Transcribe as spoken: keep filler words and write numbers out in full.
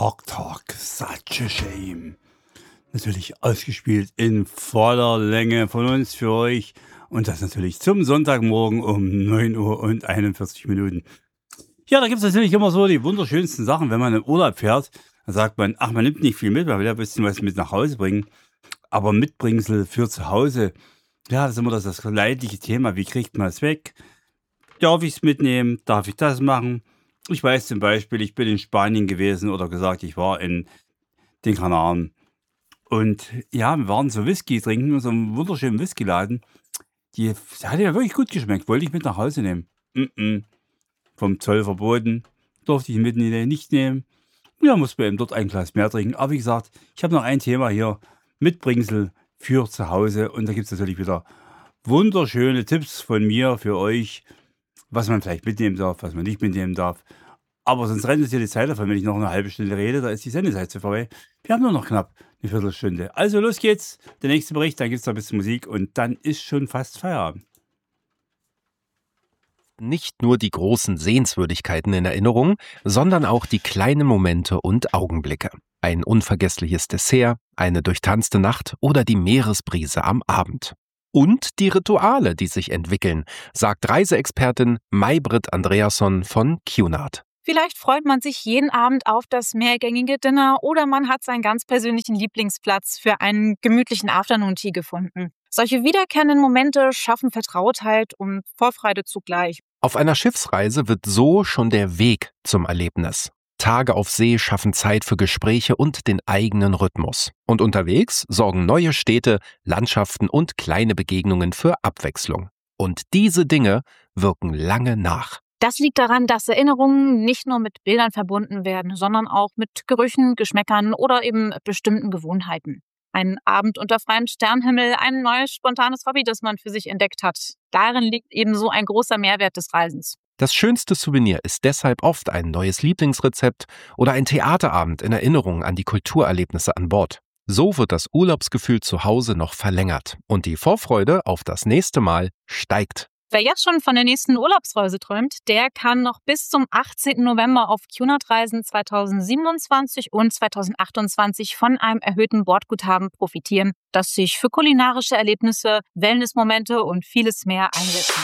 Talk Talk, such a shame. Natürlich ausgespielt in voller Länge von uns für euch und das natürlich zum Sonntagmorgen um neun Uhr und einundvierzig Minuten. Ja, da gibt's natürlich immer so die wunderschönsten Sachen, wenn man in Urlaub fährt. Da sagt man, ach, man nimmt nicht viel mit, man will ja ein bisschen was mit nach Hause bringen. Aber Mitbringsel für zu Hause, ja, das ist immer das, das leidliche Thema. Wie kriegt man es weg? Darf ich es mitnehmen? Darf ich das machen? Ich weiß zum Beispiel, ich bin in Spanien gewesen oder gesagt, ich war in den Kanaren. Und ja, wir waren so Whisky trinken in so einem wunderschönen Whiskyladen. Die das hat ja wirklich gut geschmeckt, wollte ich mit nach Hause nehmen. Mm-mm. Vom Zoll verboten, durfte ich mit ne- nicht nehmen. Ja, musste man eben dort ein Glas mehr trinken. Aber wie gesagt, ich habe noch ein Thema hier, Mitbringsel für zu Hause. Und da gibt es natürlich wieder wunderschöne Tipps von mir für euch, was man vielleicht mitnehmen darf, was man nicht mitnehmen darf. Aber sonst rennt uns hier die Zeit davon, wenn ich noch eine halbe Stunde rede, da ist die Sendezeit zu vorbei. Wir haben nur noch knapp eine Viertelstunde. Also los geht's, der nächste Bericht, dann gibt's noch ein bisschen Musik und dann ist schon fast Feierabend. Nicht nur die großen Sehenswürdigkeiten in Erinnerung, sondern auch die kleinen Momente und Augenblicke. Ein unvergessliches Dessert, eine durchtanzte Nacht oder die Meeresbrise am Abend. Und die Rituale, die sich entwickeln, sagt Reiseexpertin May-Britt Andreasson von Cunard. Vielleicht freut man sich jeden Abend auf das mehrgängige Dinner oder man hat seinen ganz persönlichen Lieblingsplatz für einen gemütlichen Afternoon-Tea gefunden. Solche wiederkehrenden Momente schaffen Vertrautheit und Vorfreude zugleich. Auf einer Schiffsreise wird so schon der Weg zum Erlebnis. Tage auf See schaffen Zeit für Gespräche und den eigenen Rhythmus. Und unterwegs sorgen neue Städte, Landschaften und kleine Begegnungen für Abwechslung. Und diese Dinge wirken lange nach. Das liegt daran, dass Erinnerungen nicht nur mit Bildern verbunden werden, sondern auch mit Gerüchen, Geschmäckern oder eben bestimmten Gewohnheiten. Ein Abend unter freiem Sternenhimmel, ein neues spontanes Hobby, das man für sich entdeckt hat. Darin liegt eben so ein großer Mehrwert des Reisens. Das schönste Souvenir ist deshalb oft ein neues Lieblingsrezept oder ein Theaterabend in Erinnerung an die Kulturerlebnisse an Bord. So wird das Urlaubsgefühl zu Hause noch verlängert und die Vorfreude auf das nächste Mal steigt. Wer jetzt schon von der nächsten Urlaubsreise träumt, der kann noch bis zum achtzehnten November auf Cunard-Reisen zweitausendsiebenundzwanzig und zweitausendachtundzwanzig von einem erhöhten Bordguthaben profitieren, das sich für kulinarische Erlebnisse, Wellnessmomente und vieles mehr einsetzt.